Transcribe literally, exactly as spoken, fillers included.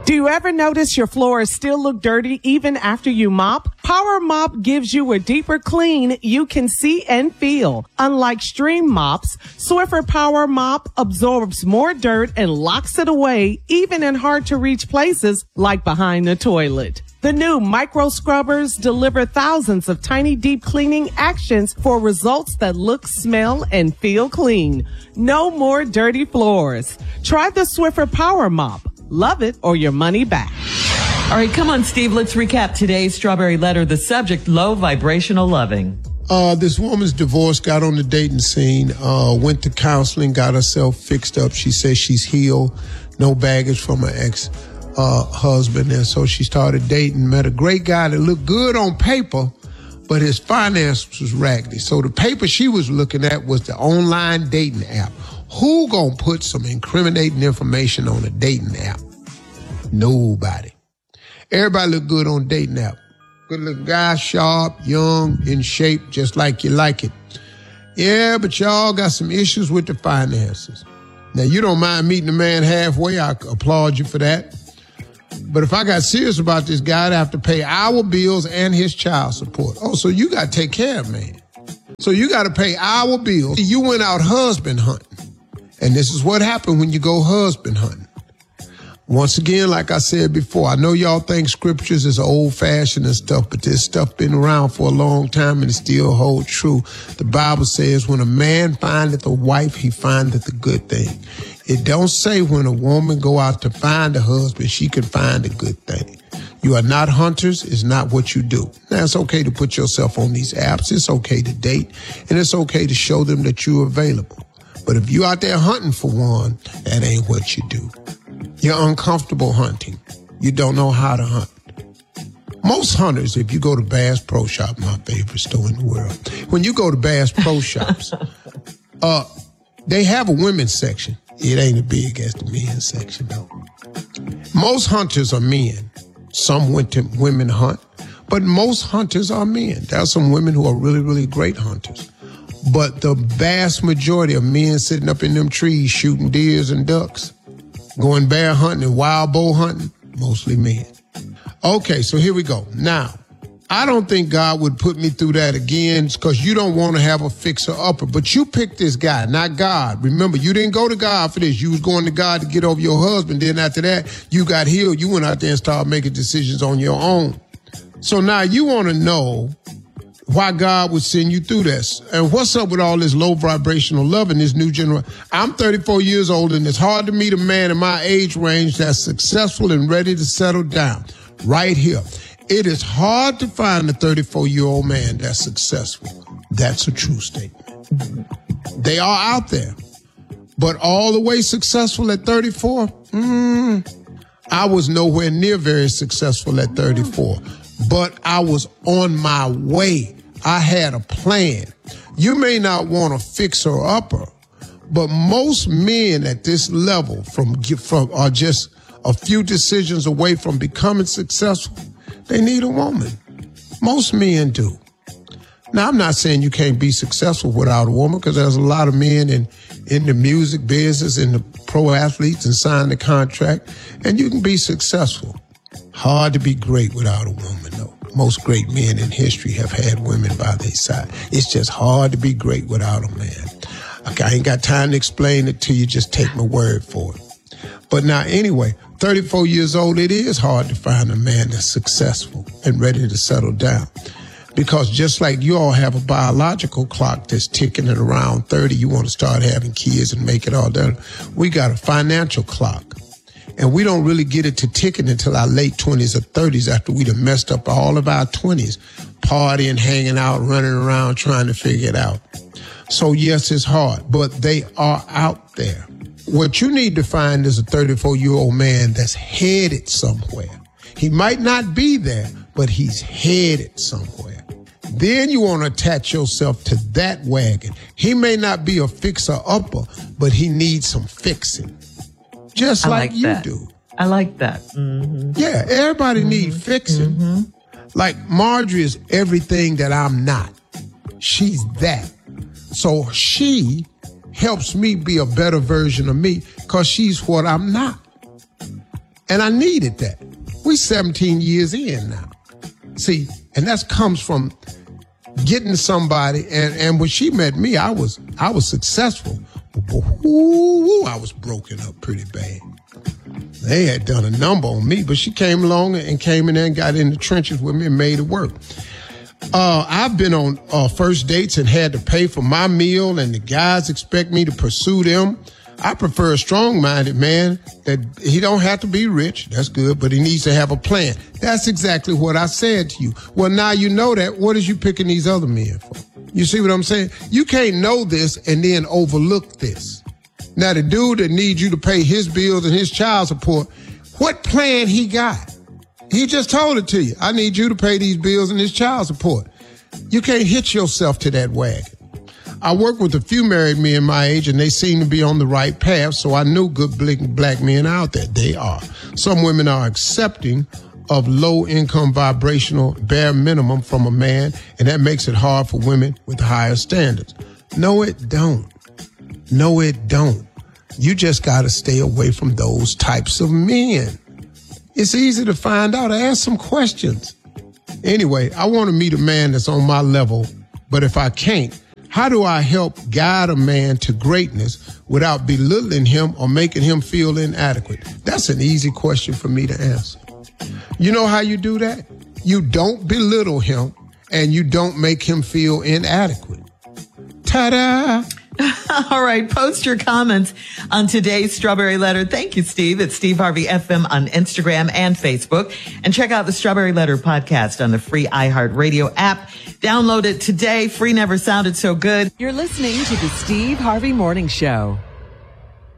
Do you ever notice your floors still look dirty even after you mop? Power Mop gives you a deeper clean you can see and feel. Unlike stream mops, Swiffer Power Mop absorbs more dirt and locks it away, even in hard-to-reach places like behind the toilet. The new micro scrubbers deliver thousands of tiny deep cleaning actions for results that look, smell, and feel clean. No more dirty floors. Try the Swiffer Power Mop. Love it or your money back. All right, come on, Steve. Let's recap today's Strawberry Letter. The subject, low vibrational loving. Uh, this woman's divorced, got on the dating scene, uh, went to counseling, got herself fixed up. She says she's healed, no baggage from her ex uh, husband. And so she started dating, met a great guy that looked good on paper, but his finance was raggedy. So the paper she was looking at was the online dating app. Who gonna put some incriminating information on a dating app? Nobody. Everybody look good on a dating app. Good looking guy, sharp, young, in shape, just like you like it. Yeah, but y'all got some issues with the finances. Now, you don't mind meeting a man halfway. I applaud you for that. But if I got serious about this guy, I'd have to pay our bills and his child support. Oh, so you got to take care of man. So you got to pay our bills. You went out husband hunting. And this is what happened when you go husband hunting. Once again, like I said before, I know y'all think scriptures is old-fashioned and stuff, but this stuff been around for a long time and it still holds true. The Bible says, when a man findeth a wife, he findeth a good thing. It don't say when a woman go out to find a husband, she can find a good thing. You are not hunters. It's not what you do. Now, it's okay to put yourself on these apps. It's okay to date, and it's okay to show them that you're available. But if you out there hunting for one, that ain't what you do. You're uncomfortable hunting. You don't know how to hunt. Most hunters, if you go to Bass Pro Shop, my favorite store in the world, when you go to Bass Pro Shops, uh, they have a women's section. It ain't as big as the men's section, though. Most hunters are men. Some went to women hunt, but most hunters are men. There are some women who are really, really great hunters. But the vast majority of men sitting up in them trees shooting deers and ducks, going bear hunting and wild boar hunting, mostly men. Okay, so here we go. Now, I don't think God would put me through that again because you don't want to have a fixer-upper. But you picked this guy, not God. Remember, you didn't go to God for this. You was going to God to get over your husband. Then after that, you got healed. You went out there and started making decisions on your own. So now you want to know why God would send you through this. And what's up with all this low vibrational love in this new generation? I'm thirty-four years old, and it's hard to meet a man in my age range that's successful and ready to settle down. Right here. It is hard to find a thirty-four-year-old man that's successful. That's a true statement. They are out there. But all the way successful at thirty-four? Mm, I was nowhere near very successful at thirty-four. But I was on my way. I had a plan. You may not want a fixer-upper, but most men at this level from, from are just a few decisions away from becoming successful. They need a woman. Most men do. Now, I'm not saying you can't be successful without a woman, because there's a lot of men in, in the music business, in the pro athletes, and sign the contract, and you can be successful. Hard to be great without a woman, though. Most great men in history have had women by their side. It's just hard to be great without a man. Okay, I ain't got time to explain it to you. Just take my word for it. But now, anyway, thirty-four years old, it is hard to find a man that's successful and ready to settle down. Because just like you all have a biological clock that's ticking at around thirty, you want to start having kids and make it all done. We got a financial clock. And we don't really get it to ticking until our late twenties or thirties, after we'd have messed up all of our twenties, partying, hanging out, running around, trying to figure it out. So yes, it's hard, but they are out there. What you need to find is a thirty-four-year-old man that's headed somewhere. He might not be there, but he's headed somewhere. Then you want to attach yourself to that wagon. He may not be a fixer-upper, but he needs some fixing. Just I like, like you that. do. I like that. Mm-hmm. Yeah, everybody mm-hmm. needs fixing. Mm-hmm. Like Marjorie is everything that I'm not. She's that. So she helps me be a better version of me because she's what I'm not. And I needed that. We seventeen years in now. See, and that comes from getting somebody, and, and when she met me, I was I was successful. But ooh, I was broken up pretty bad. They had done a number on me, but she came along and came in there and got in the trenches with me and made it work. Uh, I've been on uh, first dates and had to pay for my meal, and the guys expect me to pursue them. I prefer a strong-minded man that he don't have to be rich. That's good, but he needs to have a plan. That's exactly what I said to you. Well, now you know that. What is you picking these other men for? You see what I'm saying? You can't know this and then overlook this. Now, the dude that needs you to pay his bills and his child support, what plan he got? He just told it to you. I need you to pay these bills and his child support. You can't hitch yourself to that wagon. I work with a few married men my age, and they seem to be on the right path, so I knew good black men out there. They are. Some women are accepting of low-income vibrational bare minimum from a man, and that makes it hard for women with higher standards. No, it don't. No, it don't. You just got to stay away from those types of men. It's easy to find out. Ask some questions. Anyway, I want to meet a man that's on my level, but if I can't, how do I help guide a man to greatness without belittling him or making him feel inadequate? That's an easy question for me to answer. You know how you do that? You don't belittle him and you don't make him feel inadequate. Ta-da! All right. Post your comments on today's Strawberry Letter. Thank you, Steve. It's Steve Harvey F M on Instagram and Facebook. And check out the Strawberry Letter podcast on the free iHeartRadio app. Download it today. Free never sounded so good. You're listening to the Steve Harvey Morning Show.